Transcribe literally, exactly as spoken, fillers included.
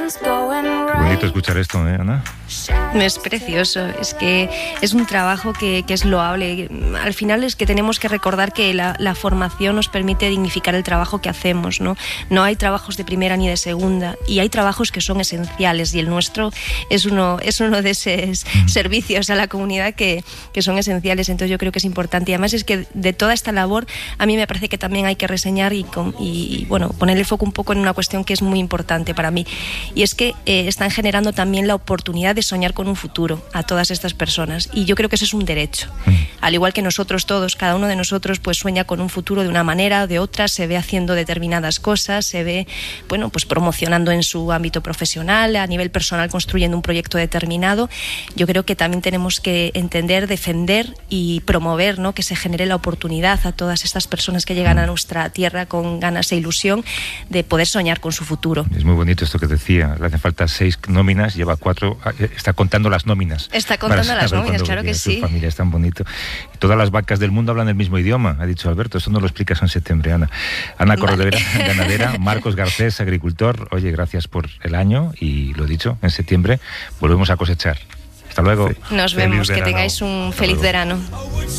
Bonito escuchar esto, ¿eh, Ana? Es precioso, es que es un trabajo que, que es loable. Al final es que tenemos que recordar que la, la formación nos permite dignificar el trabajo que hacemos, ¿no? No hay trabajos de primera ni de segunda y hay trabajos que son esenciales y el nuestro es uno, es uno de esos servicios a la comunidad que, que son esenciales. Entonces yo creo que es importante y además es que de toda esta labor a mí me parece que también hay que reseñar y, y bueno, poner el foco un poco en una cuestión que es muy importante para mí y es que eh, están generando también la oportunidad de soñar con un futuro a todas estas personas y yo creo que eso es un derecho. Mm. Al igual que nosotros todos, cada uno de nosotros pues sueña con un futuro de una manera o de otra, se ve haciendo determinadas cosas, se ve bueno, pues promocionando en su ámbito profesional, a nivel personal construyendo un proyecto determinado. Yo creo que también tenemos que entender, defender y promover, ¿no? Que se genere la oportunidad a todas estas personas que llegan a nuestra tierra con ganas e ilusión de poder soñar con su futuro. Es muy bonito esto que decía, le hacen falta seis nóminas, lleva cuatro, está contando las nóminas. Está contando las nóminas, claro que sí. Su familia es tan bonito. Y todas las vacas del mundo hablan el mismo idioma, ha dicho Alberto, eso nos lo explicas en septiembre, Ana. Ana Corredera, vale. Ganadera, Marcos Garcés, agricultor. Oye, gracias por el año y lo dicho, en septiembre volvemos a cosechar. Hasta luego. Nos vemos, que tengáis un feliz verano.